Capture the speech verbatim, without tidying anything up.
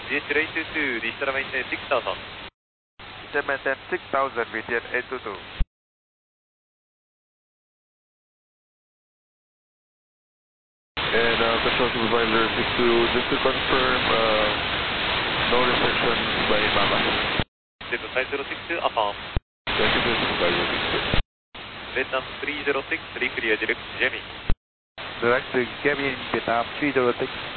D H eight two two, digital maintain six thousand. Digital maintain six thousand, V T N eight two two. And uh, Control Supervisor six two, just to confirm, uh, no restrictions by Mama. seven five zero six two, affirm. Thank you, Supervisor six two. Vietnam three zero six, reclear direct to Jamie. Direct to Jamie, Vietnam three zero six.